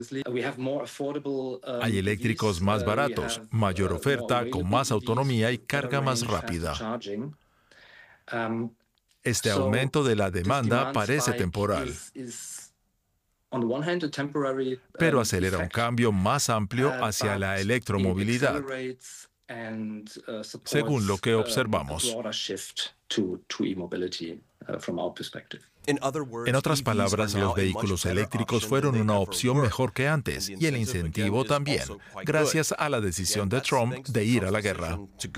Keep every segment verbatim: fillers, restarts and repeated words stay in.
Hay eléctricos más baratos, mayor oferta, con más autonomía y carga más rápida. Este aumento de la demanda parece temporal, pero acelera un cambio más amplio hacia la electromovilidad, según lo que observamos. En otras palabras, los vehículos eléctricos fueron una opción mejor que antes, y el incentivo también, gracias a la decisión de Trump de ir a la guerra.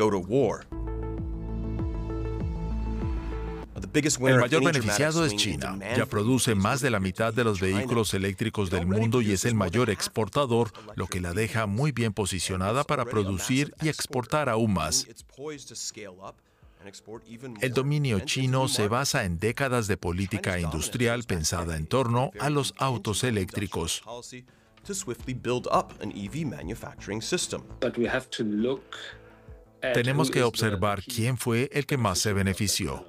El mayor beneficiado es China. Ya produce más de la mitad de los vehículos eléctricos del mundo y es el mayor exportador, lo que la deja muy bien posicionada para producir y exportar aún más. El dominio chino se basa en décadas de política industrial pensada en torno a los autos eléctricos. Tenemos que observar quién fue el que más se benefició.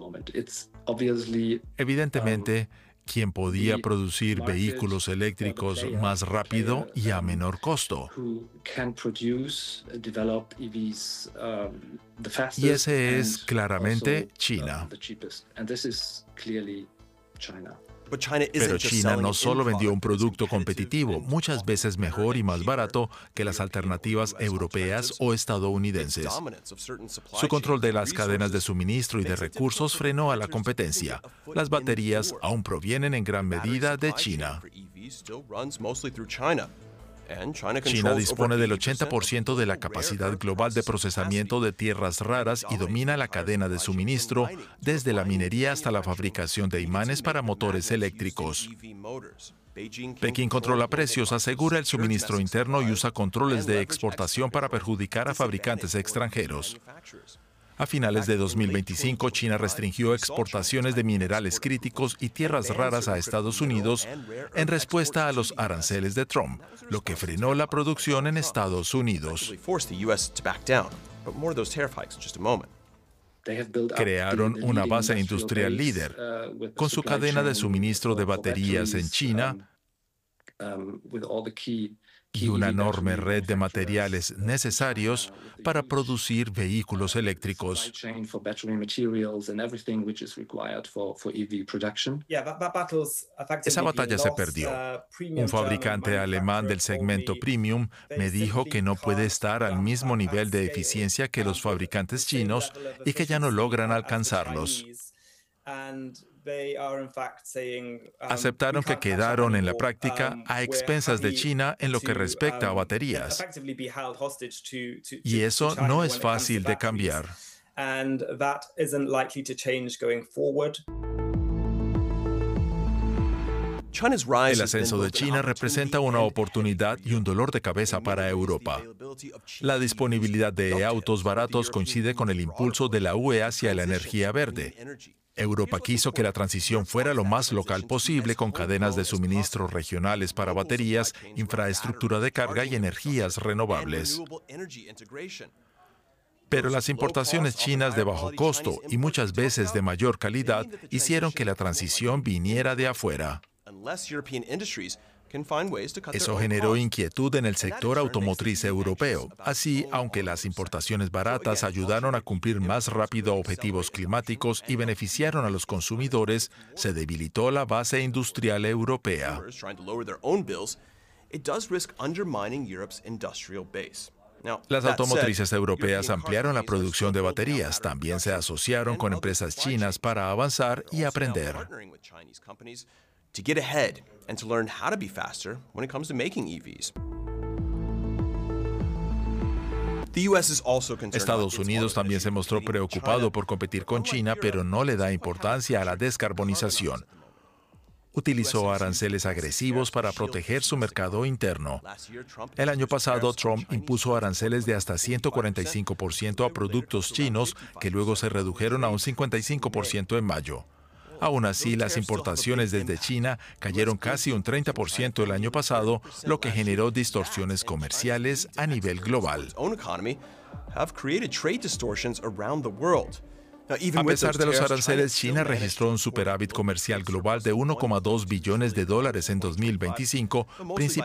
Evidentemente, quien podía producir vehículos eléctricos más rápido y a menor costo. Y ese es claramente China. Pero China no solo vendió un producto competitivo, muchas veces mejor y más barato que las alternativas europeas o estadounidenses. Su control de las cadenas de suministro y de recursos frenó a la competencia. Las baterías aún provienen en gran medida de China. China dispone del ochenta por ciento de la capacidad global de procesamiento de tierras raras y domina la cadena de suministro desde la minería hasta la fabricación de imanes para motores eléctricos. Pekín controla precios, asegura el suministro interno y usa controles de exportación para perjudicar a fabricantes extranjeros. A finales de dos mil veinticinco, China restringió exportaciones de minerales críticos y tierras raras a Estados Unidos en respuesta a los aranceles de Trump, lo que frenó la producción en Estados Unidos. Crearon una base industrial líder, con su cadena de suministro de baterías en China y una enorme red de materiales necesarios para producir vehículos eléctricos. Esa batalla se perdió. Un fabricante alemán del segmento premium me dijo que no puede estar al mismo nivel de eficiencia que los fabricantes chinos y que ya no logran alcanzarlos. Aceptaron que quedaron en la práctica a expensas de China en lo que respecta a baterías. Y eso no es fácil de cambiar. El ascenso de China representa una oportunidad y un dolor de cabeza para Europa. La disponibilidad de autos baratos coincide con el impulso de la U E hacia la energía verde. Europa quiso que la transición fuera lo más local posible, con cadenas de suministro regionales para baterías, infraestructura de carga y energías renovables. Pero las importaciones chinas de bajo costo y muchas veces de mayor calidad hicieron que la transición viniera de afuera. Eso generó inquietud en el sector automotriz europeo. Así, aunque las importaciones baratas ayudaron a cumplir más rápido objetivos climáticos y beneficiaron a los consumidores, se debilitó la base industrial europea. Las automotrices europeas ampliaron la producción de baterías. También se asociaron con empresas chinas para avanzar y aprender. To get ahead and to learn how to be faster when it comes to making E Vs. Estados Unidos también se mostró preocupado por competir con China, pero no le da importancia a la descarbonización. Utilizó aranceles agresivos para proteger su mercado interno. El año pasado, Trump impuso aranceles de hasta ciento cuarenta y cinco por ciento a productos chinos, que luego se redujeron a un cincuenta y cinco por ciento en mayo. Aún así, las importaciones desde China cayeron casi un treinta por ciento el año pasado, lo que generó distorsiones comerciales a nivel global. A pesar de los aranceles, China registró un superávit comercial global de uno coma dos billones de dólares en dos mil veinticinco, principalmente